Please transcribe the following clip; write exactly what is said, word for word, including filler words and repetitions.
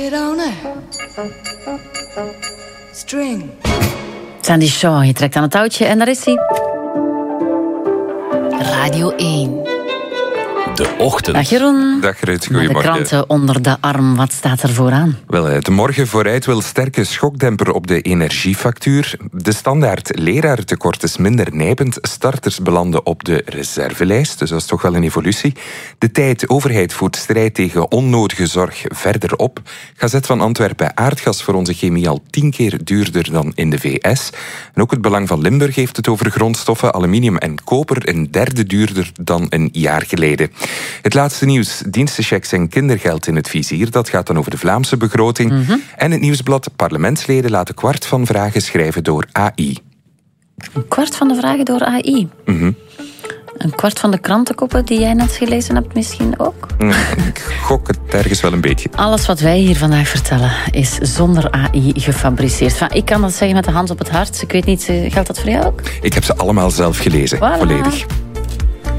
Sandy Shaw, je trekt aan het touwtje en daar is hij. Radio één. De ochtend. Dag Jeroen. Dag Ruud, De goedemorgen. kranten onder de arm, wat staat er vooraan? Wel, de Morgen vooruit wil sterke schokdemper op de energiefactuur. De standaard leraartekort is minder nijpend. Starters belanden op de reservelijst, dus dat is toch wel een evolutie. De Tijd, overheid voert strijd tegen onnodige zorg verder op. Gazet van Antwerpen, aardgas voor onze chemie al tien keer duurder dan in de V S. En ook het Belang van Limburg heeft het over grondstoffen, aluminium en koper een derde duurder dan een jaar geleden. Het laatste nieuws, dienstenchecks en kindergeld in het vizier. Dat gaat dan over de Vlaamse begroting. Mm-hmm. En het nieuwsblad, parlementsleden laten kwart van vragen schrijven door A I. Een kwart van de vragen door A I? Mm-hmm. Een kwart van de krantenkoppen die jij net gelezen hebt misschien ook? Ik gok het ergens wel een beetje. Alles wat wij hier vandaag vertellen is zonder A I gefabriceerd. Enfin, ik kan dat zeggen met de hand op het hart. Ik weet niet, geldt dat voor jou ook? Ik heb ze allemaal zelf gelezen, Voilà. volledig.